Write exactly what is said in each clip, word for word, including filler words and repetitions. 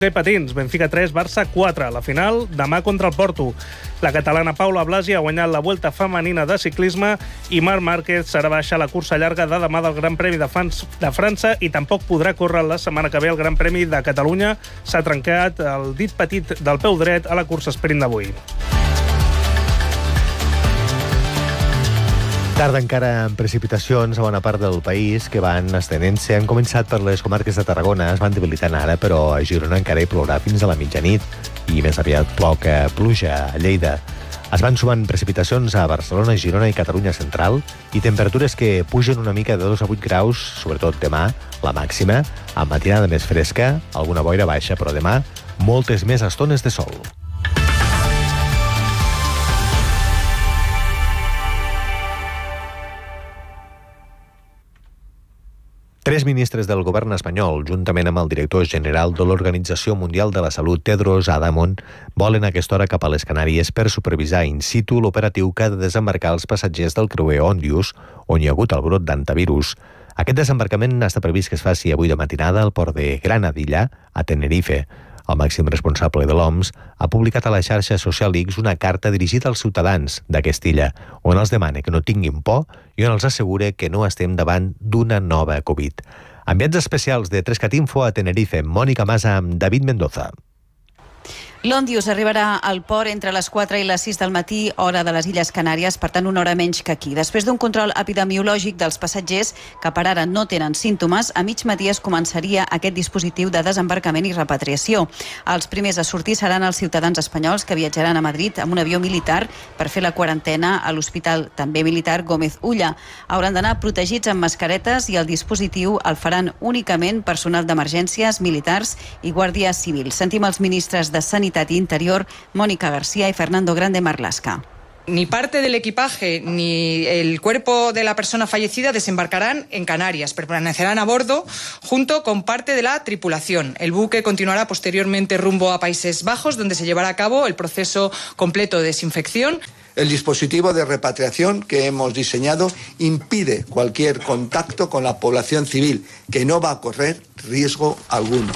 Patins, Benfica tres, Barça quatre. La final, demà contra el Porto. La catalana Paula Blasi ha guanyat la Vuelta femenina de ciclisme i Marc Márquez serà baixa a la cursa llarga de demà del Gran Premi de, Fans, de França i tampoc podrà córrer la setmana que ve el Gran Premi de Catalunya. S'ha trencat el dit petit del peu dret a la cursa sprint d'avui. Tarda encara en precipitacions a bona part del país que van estenent-se. Han començat per les comarques de Tarragona, es van debilitant ara, però a Girona encara hi plourà fins a la mitjanit i més aviat ploca pluja a Lleida. Es van sumant precipitacions a Barcelona, Girona i Catalunya Central i temperatures que pugen una mica de dos a vuit graus, sobretot demà, la màxima, amb matinada més fresca, alguna boira baixa, però demà moltes més estones de sol. Tres ministres del govern espanyol, juntament amb el director general de l'Organització Mundial de la Salut, Tedros Adhanom, volen a aquesta hora cap a les Canàries per supervisar in situ l'operatiu que ha de desembarcar els passatgers del creuer Ondius, on hi ha hagut el brot d'antivirus. Aquest desembarcament està previst que es faci avui de matinada al port de Granadilla, a Tenerife. El màxim responsable de l'O M S ha publicat a la xarxa social X una carta dirigida als ciutadans d'aquesta illa, on els demana que no tinguin por i on els assegura que no estem davant d'una nova Covid. Enviats especials de Trescat Info a Tenerife, Mònica Masa amb David Mendoza. L'Ondius arribarà al port entre les quatre i les sis del matí, hora de les Illes Canàries, per tant una hora menys que aquí. Després d'un control epidemiològic dels passatgers, que per ara no tenen símptomes, a mig matí es començaria aquest dispositiu de desembarcament i repatriació. Els primers a sortir seran els ciutadans espanyols que viatjaran a Madrid amb un avió militar per fer la quarantena a l'hospital també militar Gómez Ulla. Hauran d'anar protegits amb mascaretes i el dispositiu el faran únicament personal d'emergències, militars i guàrdia civil. Sentim els ministres de Sanitat y Interior, Mónica García y Fernando Grande Marlaska. Ni parte del equipaje ni el cuerpo de la persona fallecida desembarcarán en Canarias, permanecerán a bordo junto con parte de la tripulación. El buque continuará posteriormente rumbo a Países Bajos, donde se llevará a cabo el proceso completo de desinfección. El dispositivo de repatriación que hemos diseñado impide cualquier contacto con la población civil, que no va a correr riesgo alguno.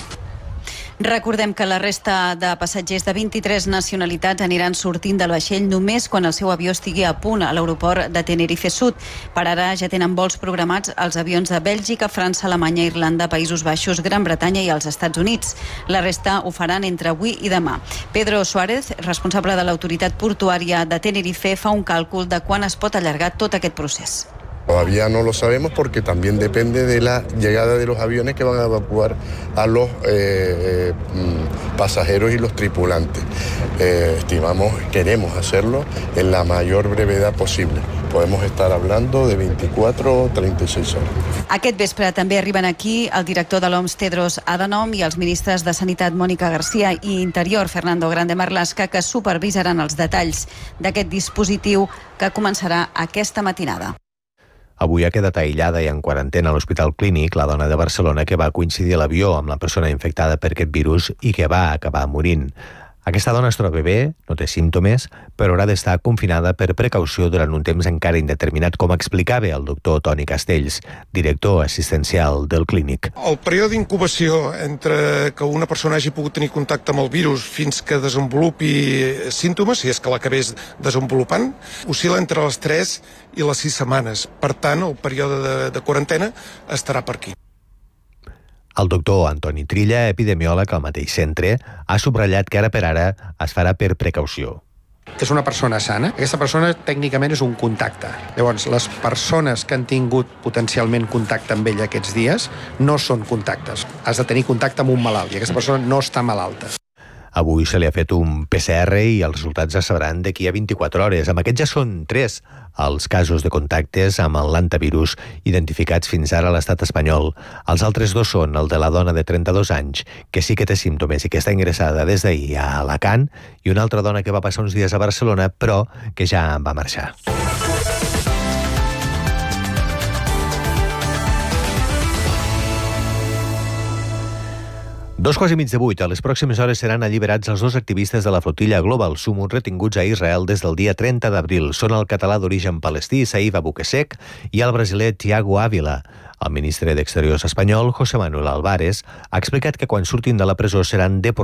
Recordem que la resta de passatgers de vint-i-tres nacionalitats aniran sortint del vaixell només quan el seu avió estigui a punt a l'aeroport de Tenerife Sud. Per ara ja tenen vols programats els avions de Bèlgica, França, Alemanya, Irlanda, Països Baixos, Gran Bretanya i els Estats Units. La resta ho faran entre avui i demà. Pedro Suárez, responsable de l'autoritat portuària de Tenerife, fa un càlcul de quan es pot allargar tot aquest procés. Todavía no lo sabemos porque también depende de la llegada de los aviones que van a evacuar a los eh, eh, pasajeros y los tripulantes. Eh, estimamos, queremos hacerlo en la mayor brevedad posible. Podemos estar hablando de veinticuatro o treinta y seis horas. Aquest vespre també arriben aquí el director de l'O M S Tedros Adhanom i els ministres de Sanitat Mònica García i Interior Fernando Grande Marlaska, que supervisaran els detalls d'aquest dispositiu que començarà aquesta matinada. Avui ha quedat aïllada i en quarantena a l'Hospital Clínic la dona de Barcelona que va coincidir a l'avió amb la persona infectada per aquest virus i que va acabar morint. Aquesta dona es troba bé, no té símptomes, però haurà d'estar confinada per precaució durant un temps encara indeterminat, com explicava el doctor Toni Castells, director assistencial del Clínic. El període d'incubació entre que una persona hagi pogut tenir contacte amb el virus fins que desenvolupi símptomes, si és que l'acabés desenvolupant, oscil·la entre les tres i les sis setmanes. Per tant, el període de, de quarantena estarà per aquí. El doctor Antoni Trilla, epidemiòleg al mateix centre, ha subratllat que ara per ara es farà per precaució. És una persona sana. Aquesta persona tècnicament és un contacte. Llavors, les persones que han tingut potencialment contacte amb ell aquests dies no són contactes. Has de tenir contacte amb un malalt i aquesta persona no està malalta. Avui se li ha fet un P C R i els resultats es sabran d'aquí a vint-i-quatre hores. Amb aquests ja són tres els casos de contactes amb l'antivirus identificats fins ara a l'estat espanyol. Els altres dos són el de la dona de trenta-dos anys, que sí que té símptomes i que està ingressada des d'ahir a Alacant, i una altra dona que va passar uns dies a Barcelona, però que ja va marxar. Dos quarts i mig de vuit. A les pròximes hores seran alliberats els dos activistes de la flotilla Global Summut retinguts a Israel des del dia trenta d'abril. Són el català d'origen palestí Saïf Abuquesek i el brasiler Tiago Ávila. El ministre d'Exteriors espanyol, José Manuel Álvarez, ha explicat que quan surtin de la presó seran deportats